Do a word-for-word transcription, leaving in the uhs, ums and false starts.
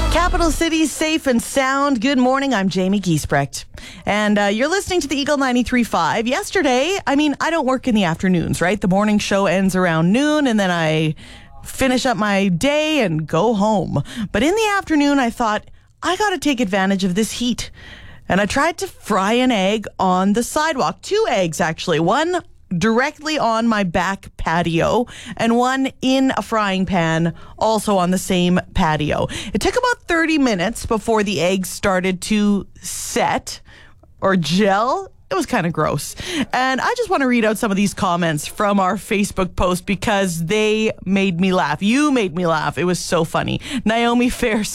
Capital City, safe and sound. Good morning. I'm Jamie Giesbrecht. And uh, you're listening to the Eagle ninety-three point five. Yesterday, I mean, I don't work in the afternoons, right? The morning show ends around noon, and then I finish up my day and go home. But in the afternoon, I thought, I got to take advantage of this heat. And I tried to fry an egg on the sidewalk. Two eggs, actually. One directly on my back patio and one in a frying pan also on the same patio. It took about thirty minutes before the eggs started to set or gel. It was kind of gross. And I just want to read out some of these comments from our Facebook post because they made me laugh. You made me laugh. It was so funny. Naomi Fair